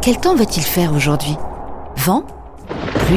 Quel temps va-t-il faire aujourd'hui ? Vent ? Pluie ?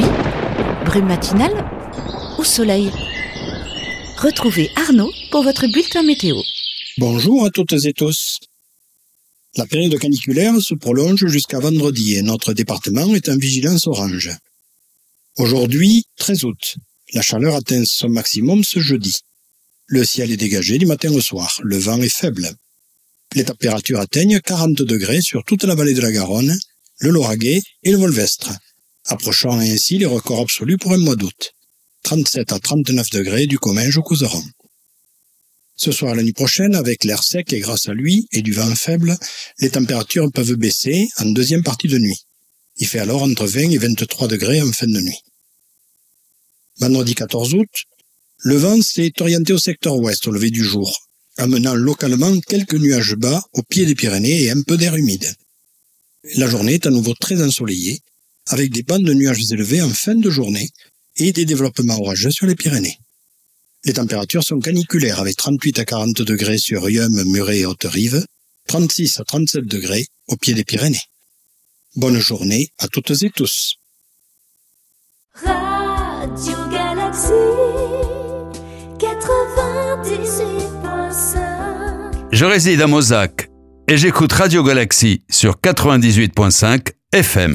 Brume matinale ? Ou soleil ? Retrouvez Arnaud pour votre bulletin météo. Bonjour à toutes et tous. La période caniculaire se prolonge jusqu'à vendredi et notre département est en vigilance orange. Aujourd'hui, 13 août, la chaleur atteint son maximum ce jeudi. Le ciel est dégagé du matin au soir, le vent est faible. Les températures atteignent 40 degrés sur toute la vallée de la Garonne, le Lauragais et le Volvestre, approchant ainsi les records absolus pour un mois d'août. 37 à 39 degrés du Comminges au Couserans. Ce soir et la nuit prochaine, avec l'air sec et grâce à lui et du vent faible, les températures peuvent baisser en deuxième partie de nuit. Il fait alors entre 20 et 23 degrés en fin de nuit. Vendredi 14 août, le vent s'est orienté au secteur ouest au lever du jour, amenant localement quelques nuages bas au pied des Pyrénées et un peu d'air humide. La journée est à nouveau très ensoleillée, avec des bandes de nuages élevés en fin de journée et des développements orageux sur les Pyrénées. Les températures sont caniculaires avec 38 à 40 degrés sur Riom, Muret et Haute-Rive, 36 à 37 degrés au pied des Pyrénées. Bonne journée à toutes et tous. Radio Galaxy 98.5. Je réside à Mozac et j'écoute Radio Galaxy sur 98.5 FM.